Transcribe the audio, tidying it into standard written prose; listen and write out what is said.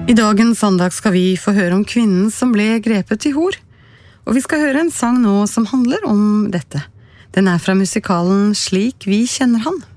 I dagens andag skal vi få høre om kvinnen som ble grepet til hor. Og vi skal høre en sang nå som handler om dette. Den fra musikalen Slik vi kjenner han.